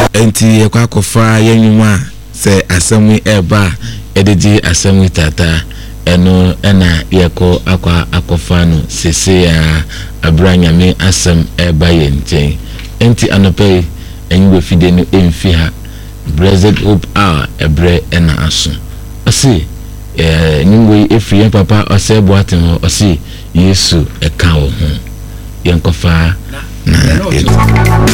enti yakwa kofa yenwuma se asɛm eba ededi asɛm tata eno ena yeko akwa akofa no sese ya abranyame asɛm eba yenten enti anope enyiwe fide no emfi ha Blessed Hope Hour ebre ena aso ɔse nyimwe efri papa ɔse boaten ho ɔse Yesu eka wo ho yenkofa na